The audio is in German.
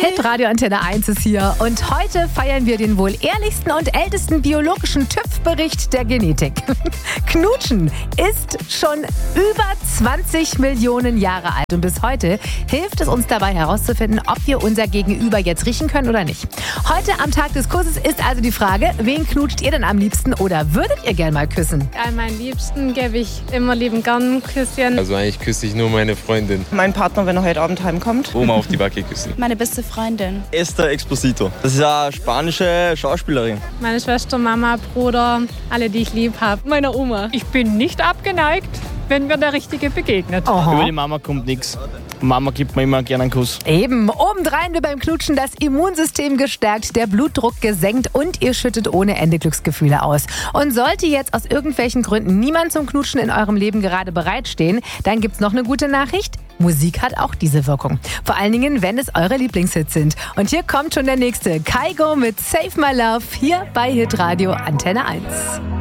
Hitradio Antenne 1 ist hier und heute feiern wir den wohl ehrlichsten und ältesten biologischen TÜV-Bericht der Genetik. Knutschen ist schon über 20 Millionen Jahre alt und bis heute hilft es uns dabei herauszufinden, ob wir unser Gegenüber jetzt riechen können oder nicht. Heute am Tag des Kusses ist also die Frage, wen knutscht ihr denn am liebsten oder würdet ihr gern mal küssen? Am liebsten gebe ich immer lieben gern ein Küsschen. Also eigentlich küsse ich nur meine Freundin. Mein Partner, wenn er heute Abend heimkommt. Oma auf die Backe küssen. Meine beste Freundin. Esther Exposito. Das ist eine spanische Schauspielerin. Meine Schwester, Mama, Bruder, alle, die ich lieb habe. Meine Oma. Ich bin nicht abgeneigt, wenn mir der Richtige begegnet. Über die Mama kommt nichts. Mama gibt mir immer gerne einen Kuss. Eben, obendrein wird beim Knutschen das Immunsystem gestärkt, der Blutdruck gesenkt und ihr schüttet ohne Ende Glücksgefühle aus. Und sollte jetzt aus irgendwelchen Gründen niemand zum Knutschen in eurem Leben gerade bereitstehen, dann gibt's noch eine gute Nachricht. Musik hat auch diese Wirkung. Vor allen Dingen, wenn es eure Lieblingshits sind. Und hier kommt schon der nächste. Kygo mit Save My Love hier bei Hitradio Antenne 1.